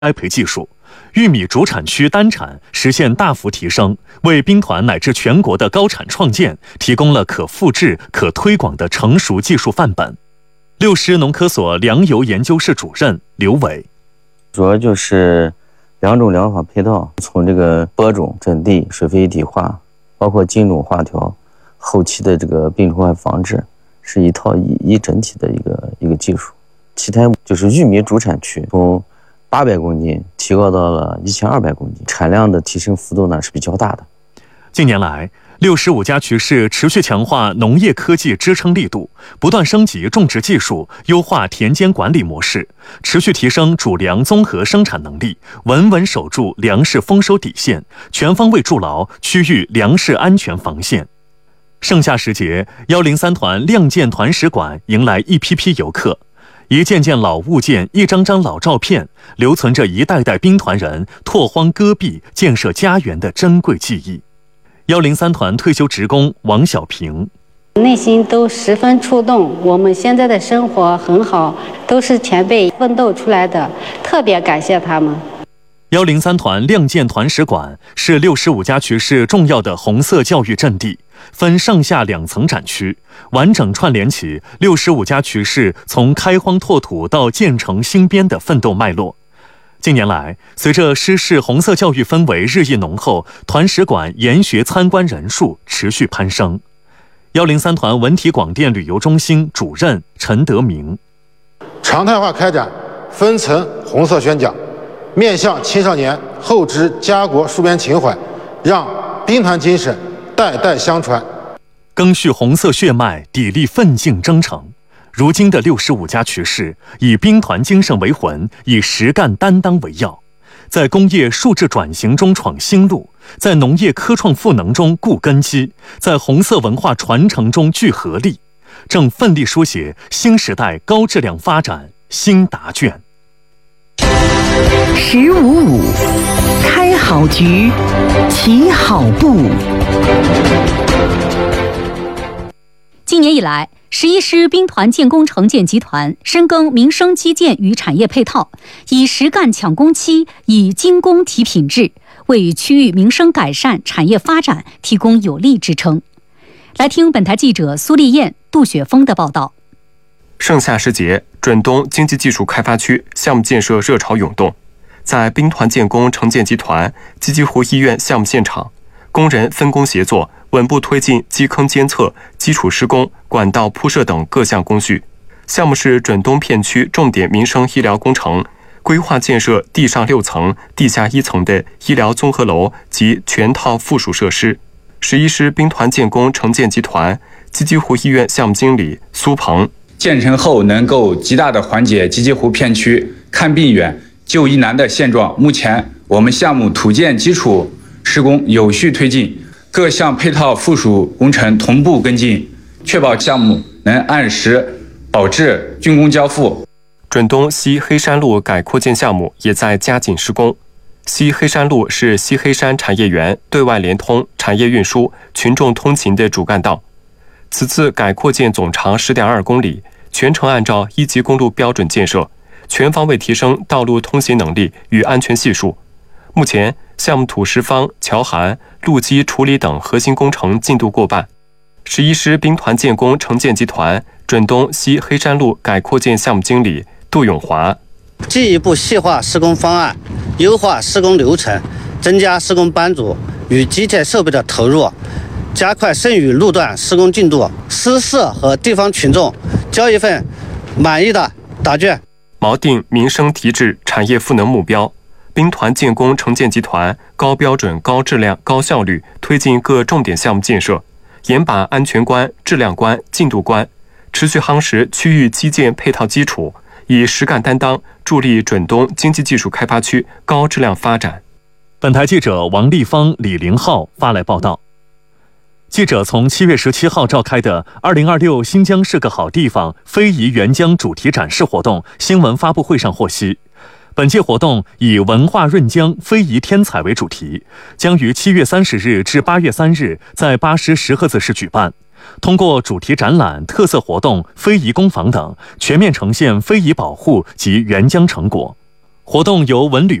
栽培技术，玉米主产区单产实现大幅提升，为兵团乃至全国的高产创建提供了可复制、可推广的成熟技术范本。六师农科所粮油研究室主任刘伟， 主要就是两种疗法配套，从这个播种、整地、水肥一体化，包括菌种化调，后期的这个病虫害防治，是一套一整体的一个技术。其他就是玉米主产区从800公斤提高到了1200公斤，产量的提升幅度呢是比较大的。 近年来，65家渠市持续强化农业科技支撑力度，不断升级种植技术，优化田间管理模式，持续提升主粮综合生产能力，稳稳守住粮食丰收底线，全方位筑牢区域粮食安全防线。盛夏时节，103团亮剑团史馆迎来一批批游客，一件件老物件，一张张老照片，留存着一代代兵团人拓荒戈壁、建设家园的珍贵记忆。103团退休职工王小平， 内心都十分触动。我们现在的生活很好，都是前辈奋斗出来的，特别感谢他们。 103团亮剑团史馆是65家渠市重要的红色教育阵地，分上下2层展区，完整串联起65家渠市从开荒拓土到建成兴编的奋斗脉络。近年来，随着师市红色教育氛围日益浓厚，团史馆研学参观人数持续攀升。103团文体广电旅游中心主任陈德明， 常态化开展分层红色宣讲，面向青少年厚植家国戍边情怀，让兵团精神代代相传， 赓续红色血脉，砥砺奋进征程。如今的65家渠市以兵团精神为魂，以实干担当为要，在工业数字转型中闯新路，在农业科创赋能中固根基，在红色文化传承中聚合力，正奋力书写新时代高质量发展新答卷。 1055开好局，起好步。 今年以来，11师兵团建工城建集团深耕民生基建与产业配套，以实干抢工期，以精工提品质，为区域民生改善、产业发展提供有力支撑。来听本台记者苏丽燕、杜雪峰的报道。 盛夏时节，准东经济技术开发区项目建设热潮涌动。在兵团建工城建集团积极湖医院项目现场，工人分工协作，稳步推进基坑监测、基础施工、管道铺设等各项工序。项目是准东片区重点民生医疗工程，规划建设地上6层、地下1层的医疗综合楼及全套附属设施。11师兵团建工城建集团积极湖医院项目经理苏鹏， 建成后能够极大的缓解积极湖片区看病远、就医难的现状。目前我们项目土建基础施工有序推进，各项配套附属工程同步跟进，确保项目能按时保质竣工交付。 准东西黑山路改扩建项目也在加紧施工。西黑山路是西黑山产业园对外联通、产业运输、群众通勤的主干道。此次改扩建总长10.2公里，全程按照1级公路标准建设，全方位提升道路通行能力与安全系数。目前，项目土石方、桥涵、路基处理等核心工程进度过半。11师兵团建工城建集团准东西黑山路改扩建项目经理杜永华， 进一步细化施工方案，优化施工流程，增加施工班组与机械设备的投入，加快剩余路段施工进度，师社和地方群众交一份满意的答卷。 锚定民生提质、产业赋能目标。兵团建工城建集团高标准、高质量、高效率推进各重点项目建设，严把安全关、质量关、进度关，持续夯实区域基建配套基础，以实干担当助力准东经济技术开发区高质量发展。 本台记者王立芳、李凌浩发来报道。记者从7月17号召开的2026新疆是个好地方非遗援疆主题展示活动新闻发布会上获悉，本届活动以文化润疆、非遗天采为主题，将于7月30日至8月3日在巴师石河子市举办。通过主题展览、特色活动、非遗工坊等，全面呈现非遗保护及援疆成果。 活动由文旅